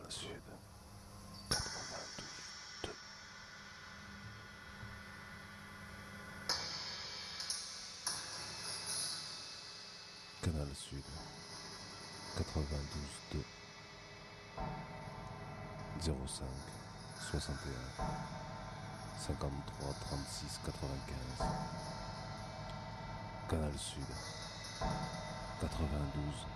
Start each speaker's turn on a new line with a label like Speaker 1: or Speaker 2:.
Speaker 1: Canal Sud 92.2. Canal Sud 92.2. 05 61 53 36 95. Canal Sud 92